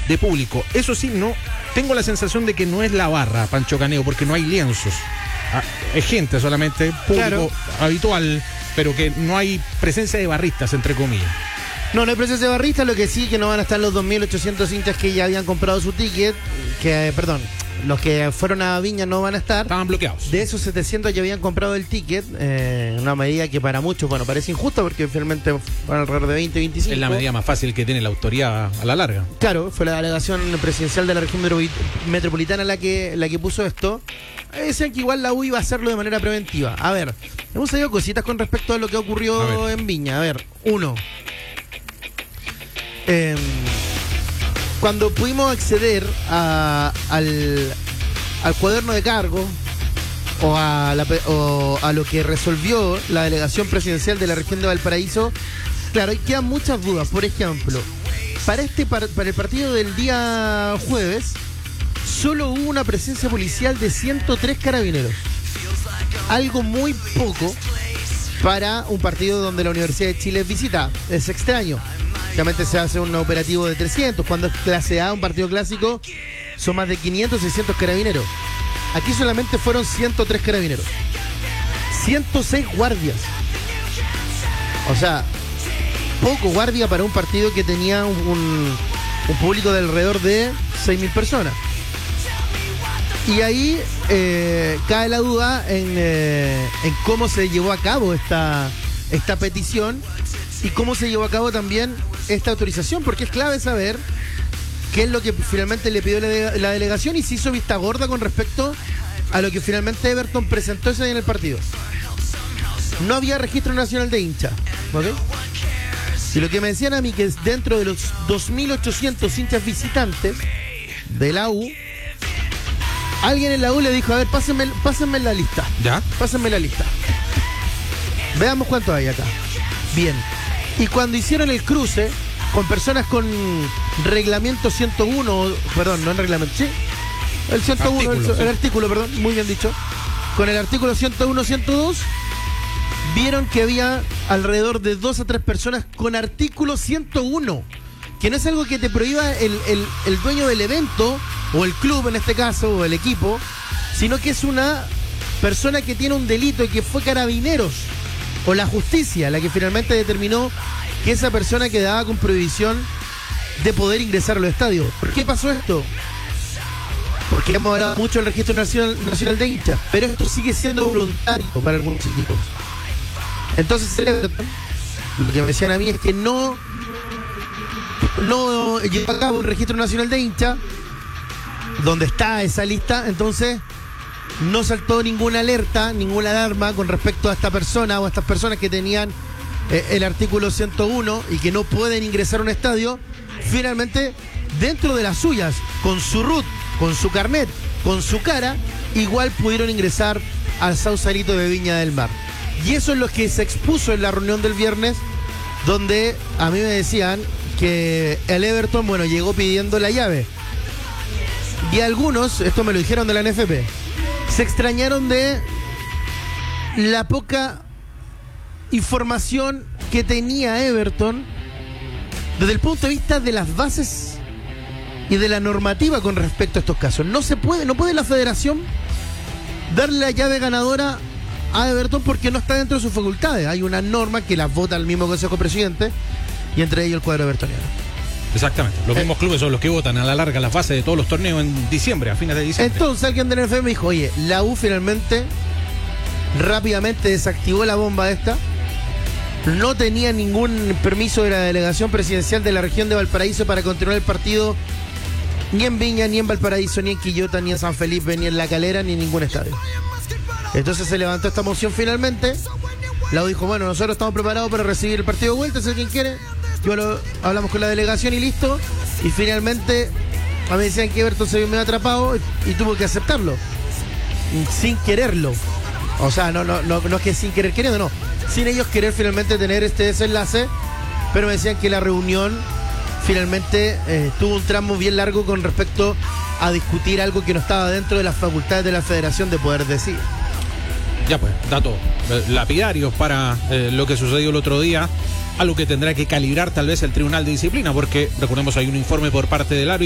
de público. Eso sí, no tengo la sensación de que no es la barra, Pancho Caneo, porque no hay lienzos. Es gente solamente, público habitual, pero que no hay presencia de barristas, entre comillas. No hay presencia de barristas, lo que sí que no van a estar los 2.800 hinchas que ya habían comprado su ticket, los que fueron a Viña no van a estar. Estaban bloqueados. De esos 700 ya habían comprado el ticket, una medida que para muchos, parece injusta porque finalmente van alrededor de 20, 25. Es la medida más fácil que tiene la autoridad a la larga. Claro, fue la delegación presidencial de la región metropolitana la que puso esto. Decían que igual la U iba a hacerlo de manera preventiva. A ver, hemos sabido cositas con respecto a lo que ocurrió en Viña. A ver, uno. Cuando pudimos acceder al cuaderno de cargo o a lo que resolvió la delegación presidencial de la región de Valparaíso, claro, ahí quedan muchas dudas. Por ejemplo, para el partido del día jueves, solo hubo una presencia policial de 103 carabineros. Algo muy poco para un partido donde la Universidad de Chile es visita. Es extraño. Realmente se hace un operativo de 300. Cuando es clase A, un partido clásico, son más de 500, 600 carabineros. Aquí solamente fueron 103 carabineros. 106 guardias. O sea, poco guardia para un partido que tenía un público de alrededor de 6.000 personas. Y ahí cae la duda en cómo se llevó a cabo esta petición y cómo se llevó a cabo también esta autorización, porque es clave saber qué es lo que finalmente le pidió la delegación y se hizo vista gorda con respecto a lo que finalmente Everton presentó ese día en el partido. No había registro nacional de hincha, ¿ok? Y lo que me decían a mí, que es dentro de los 2.800 hinchas visitantes de la U, alguien en la U le dijo, a ver, pásenme la lista. ¿Ya? Pásenme la lista. Veamos cuánto hay acá. Bien. Y cuando hicieron el cruce con personas con reglamento 101, perdón, no en reglamento, sí, el 101, el artículo, perdón, muy bien dicho, con el artículo 101, 102, vieron que había alrededor de 2 a 3 personas con artículo 101, que no es algo que te prohíba el dueño del evento, o el club en este caso, o el equipo, sino que es una persona que tiene un delito y que fue Carabineros o la justicia la que finalmente determinó que esa persona quedaba con prohibición de poder ingresar a los estadios. ¿Por qué pasó esto? Porque hemos hablado mucho del registro nacional de hinchas, pero esto sigue siendo voluntario para algunos equipos. Entonces, lo que me decían a mí es que no llevó a cabo un registro nacional de hinchas donde está esa lista, entonces no saltó ninguna alerta, ninguna alarma con respecto a esta persona o a estas personas que tenían el artículo 101 y que no pueden ingresar a un estadio. Finalmente, dentro de las suyas, con su RUT, con su carnet, con su cara, igual pudieron ingresar al Sausalito de Viña del Mar. Y eso es lo que se expuso en la reunión del viernes, donde a mí me decían que el Everton, llegó pidiendo la llave. Y algunos, esto me lo dijeron de la NFP, se extrañaron de la poca información que tenía Everton desde el punto de vista de las bases y de la normativa con respecto a estos casos. No puede la federación darle la llave ganadora a Everton porque no está dentro de sus facultades. Hay una norma que las vota el mismo Consejo Presidente y entre ellos el cuadro evertoniano. Exactamente, los mismos clubes son los que votan a la larga la fase de todos los torneos en diciembre, a fines de diciembre. Entonces alguien del NFP me dijo, oye, la U finalmente rápidamente desactivó la bomba esta, no tenía ningún permiso de la delegación presidencial de la región de Valparaíso para continuar el partido ni en Viña, ni en Valparaíso, ni en Quillota, ni en San Felipe, ni en La Calera, ni en ningún estadio. Entonces se levantó esta moción finalmente. La U dijo, nosotros estamos preparados para recibir el partido de vuelta, si alguien quiere. Hablamos con la delegación y listo. Y finalmente a mí me decían que Everton se vio medio atrapado y tuvo que aceptarlo sin quererlo. O sea, no es que sin querer queriendo, no, sin ellos querer finalmente tener este desenlace. Pero me decían que la reunión finalmente tuvo un tramo bien largo con respecto a discutir algo que no estaba dentro de las facultades de la federación de poder decir. Ya pues, datos lapidarios para lo que sucedió el otro día, algo que tendrá que calibrar tal vez el Tribunal de Disciplina, porque recordemos hay un informe por parte del árbitro